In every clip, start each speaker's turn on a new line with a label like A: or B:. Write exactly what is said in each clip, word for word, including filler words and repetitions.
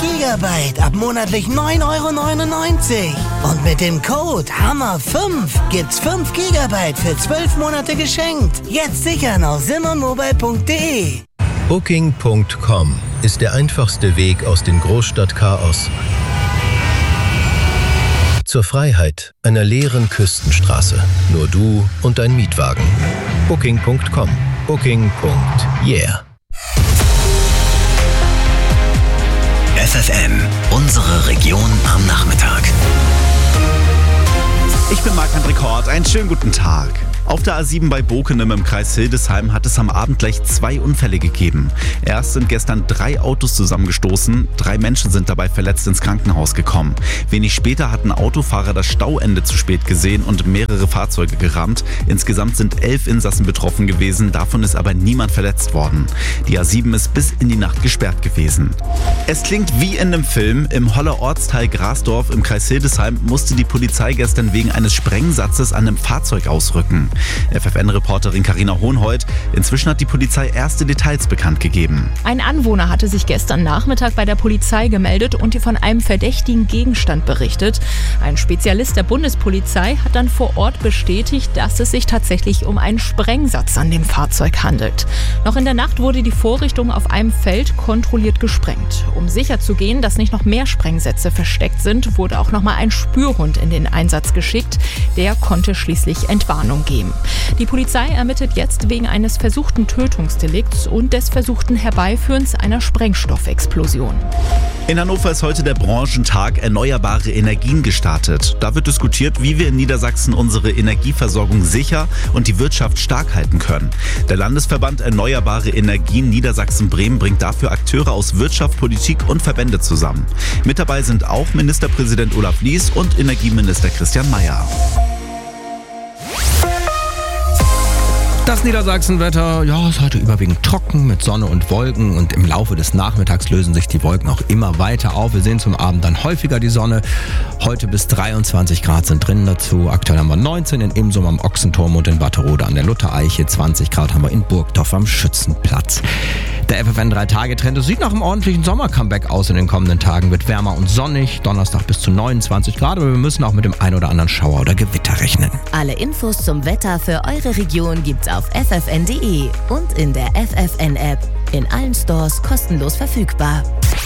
A: Gigabyte ab monatlich neun Euro neunundneunzig. Und mit dem Code Hammer fünf gibt's fünf Gigabyte für zwölf Monate geschenkt. Jetzt sichern auf simmermobile punkt de.
B: Booking Punkt com ist der einfachste Weg aus dem Großstadtchaos zur Freiheit einer leeren Küstenstraße. Nur du und dein Mietwagen. Booking Punkt com. Booking. Yeah.
C: F F N, unsere Region am Nachmittag.
D: Ich bin Marc-André Kort, einen schönen guten Tag. Auf der A sieben bei Bokenem im Kreis Hildesheim hat es am Abend gleich zwei Unfälle gegeben. Erst sind gestern drei Autos zusammengestoßen, drei Menschen sind dabei verletzt ins Krankenhaus gekommen. Wenig später hatten Autofahrer das Stauende zu spät gesehen und mehrere Fahrzeuge gerammt. Insgesamt sind elf Insassen betroffen gewesen, davon ist aber niemand verletzt worden. Die A sieben ist bis in die Nacht gesperrt gewesen. Es klingt wie in einem Film. Im Holler Ortsteil Grasdorf im Kreis Hildesheim musste die Polizei gestern wegen eines Sprengsatzes an einem Fahrzeug ausrücken. F F N-Reporterin Carina Hohenhold. Inzwischen hat die Polizei erste Details bekannt gegeben.
E: Ein Anwohner hatte sich gestern Nachmittag bei der Polizei gemeldet und von einem verdächtigen Gegenstand berichtet. Ein Spezialist der Bundespolizei hat dann vor Ort bestätigt, dass es sich tatsächlich um einen Sprengsatz an dem Fahrzeug handelt. Noch in der Nacht wurde die Vorrichtung auf einem Feld kontrolliert gesprengt. Um sicherzugehen, dass nicht noch mehr Sprengsätze versteckt sind, wurde auch nochmal ein Spürhund in den Einsatz geschickt. Der konnte schließlich Entwarnung geben. Die Polizei ermittelt jetzt wegen eines versuchten Tötungsdelikts und des versuchten Herbeiführens einer Sprengstoffexplosion.
D: In Hannover ist heute der Branchentag Erneuerbare Energien gestartet. Da wird diskutiert, wie wir in Niedersachsen unsere Energieversorgung sicher und die Wirtschaft stark halten können. Der Landesverband Erneuerbare Energien Niedersachsen-Bremen bringt dafür Akteure aus Wirtschaft, Politik und Verbände zusammen. Mit dabei sind auch Ministerpräsident Olaf Lies und Energieminister Christian Mayer.
F: Das Niedersachsenwetter, ja, ist heute überwiegend trocken mit Sonne und Wolken und im Laufe des Nachmittags lösen sich die Wolken auch immer weiter auf. Wir sehen zum Abend dann häufiger die Sonne. Heute bis dreiundzwanzig Grad sind drin dazu. Aktuell haben wir neunzehn in Imsum am Ochsenturm und in Watterode an der Luthereiche. zwanzig Grad haben wir in Burgdorf am Schützenplatz. Der F F N drei Tage Trend, es sieht nach einem ordentlichen Sommer-Comeback aus in den kommenden Tagen. Wird wärmer und sonnig, Donnerstag bis zu neunundzwanzig Grad, aber wir müssen auch mit dem ein oder anderen Schauer oder Gewitter rechnen.
G: Alle Infos zum Wetter für eure Region gibt's auf f f n punkt de und in der F F N-App. In allen Stores kostenlos verfügbar.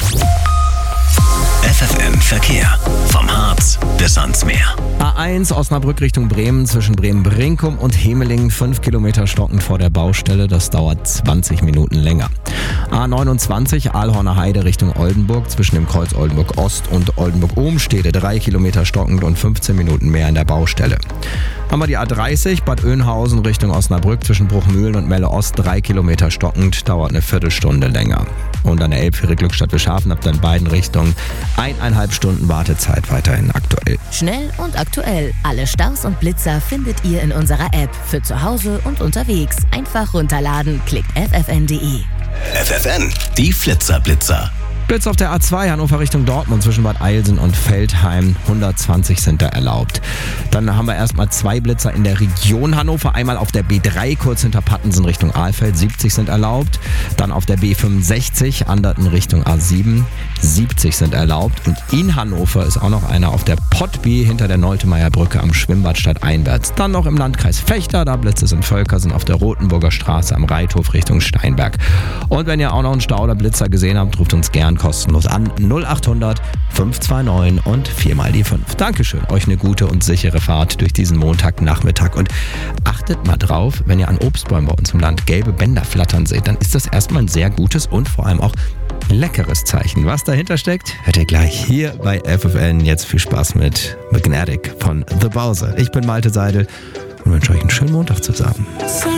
C: F F N Verkehr. Vom Harz bis ans Meer.
F: A eins Osnabrück Richtung Bremen, zwischen Bremen-Brinkum und Hemelingen, fünf Kilometer stockend vor der Baustelle. Das dauert zwanzig Minuten länger. A neunundzwanzig Aalhorner Heide Richtung Oldenburg, zwischen dem Kreuz Oldenburg Ost und Oldenburg-Ohnstede, drei Kilometer stockend und fünfzehn Minuten mehr in der Baustelle. Haben wir die A dreißig Bad Oeynhausen Richtung Osnabrück, zwischen Bruchmühlen und Melle Ost, drei Kilometer stockend, dauert eine Viertelstunde länger. Und an der Elbfähre Glückstadt Wilshafen habt ihr in beiden Richtungen eineinhalb Stunden Wartezeit weiterhin aktuell.
G: Schnell und aktuell. Alle Staus und Blitzer findet ihr in unserer App. Für zu Hause und unterwegs. Einfach runterladen. Klickt f f n punkt de.
C: F F N, die Flitzer-Blitzer.
F: Blitz auf der A zwei Hannover Richtung Dortmund zwischen Bad Eilsen und Feldheim. hundertzwanzig sind da erlaubt. Dann haben wir erstmal zwei Blitzer in der Region Hannover. Einmal auf der B drei kurz hinter Pattensen Richtung Ahlfeld. siebzig sind erlaubt. Dann auf der B fünfundsechzig Anderten Richtung A sieben. siebzig sind erlaubt. Und in Hannover ist auch noch einer auf der Pott B hinter der Noltemeyer Brücke am Schwimmbad stadteinwärts. Dann noch im Landkreis Vechta. Da Blitze sind Völkersen auf der Rotenburger Straße am Reithof Richtung Steinberg. Und wenn ihr auch noch einen Stau oder Blitzer gesehen habt, ruft uns gern kostenlos an null achthundert fünf zwei neun und viermal die fünf. Dankeschön, euch eine gute und sichere Fahrt durch diesen Montagnachmittag und achtet mal drauf, wenn ihr an Obstbäumen bei uns im Land gelbe Bänder flattern seht, dann ist das erstmal ein sehr gutes und vor allem auch leckeres Zeichen. Was dahinter steckt, hört ihr gleich hier bei F F N. Jetzt viel Spaß mit Magnetic von The Bowser. Ich bin Malte Seidel und wünsche euch einen schönen Montag zusammen.